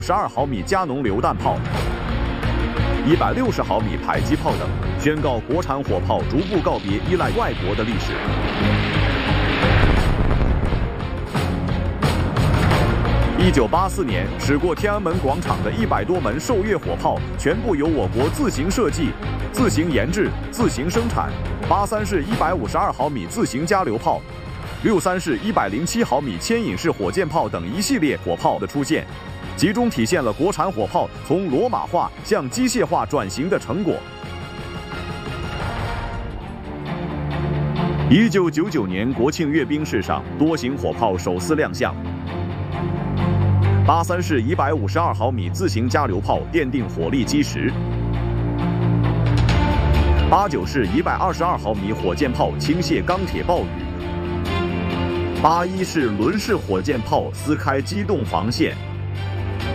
12毫米加农榴弹炮、160毫米迫击炮等，宣告国产火炮逐步告别依赖外国的历史。1984年，驶过天安门广场的100多门受阅火炮，全部由我国自行设计、自行研制、自行生产。83式152毫米自行加榴炮、63式107毫米牵引式火箭炮等一系列火炮的出现，集中体现了国产火炮从罗马化向机械化转型的成果。1999年国庆阅兵式上，多型火炮首次亮相。83式152毫米自行加榴炮奠定火力基石。89式122毫米火箭炮倾泻钢铁暴雨。81式轮式火箭炮撕开机动防线。